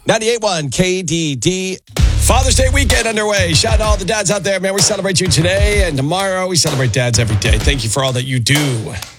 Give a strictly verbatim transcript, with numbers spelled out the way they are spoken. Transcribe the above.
ninety-eight point one K D D. Father's Day weekend underway. Shout out to all the dads out there, man. We celebrate you today and tomorrow. We celebrate dads every day. Thank you for all that you do.